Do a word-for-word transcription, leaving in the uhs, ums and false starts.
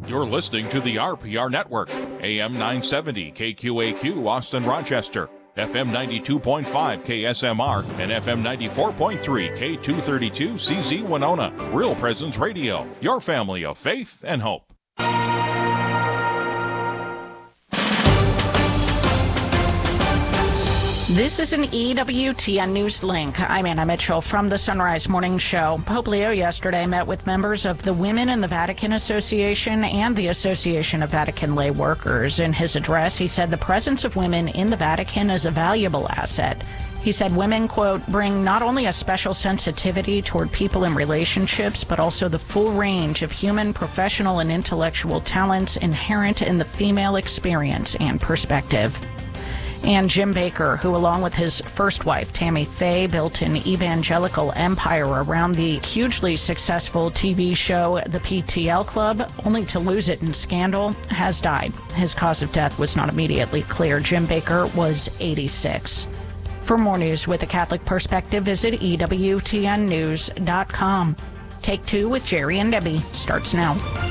You're listening to the R P R Network, A M nine seventy K Q A Q Austin Rochester, F M ninety-two point five K S M R, and F M ninety-four point three K two thirty-two C Z Winona. Real Presence Radio, your family of faith and hope. This is an E W T N News Link. I'm Anna Mitchell from the Sunrise Morning Show. Pope Leo yesterday met with members of the Women in the Vatican Association and the Association of Vatican Lay Workers. In his address, he said the presence of women in the Vatican is a valuable asset. He said women, quote, bring not only a special sensitivity toward people and relationships, but also the full range of human, professional, and intellectual talents inherent in the female experience and perspective. And Jim Bakker, who along with his first wife, Tammy Faye, built an evangelical empire around the hugely successful T V show The P T L Club, only to lose it in scandal, has died. His cause of death was not immediately clear. Jim Bakker was eighty-six. For more news with a Catholic perspective, visit E W T N news dot com. Take Two with Jerry and Debbie starts now.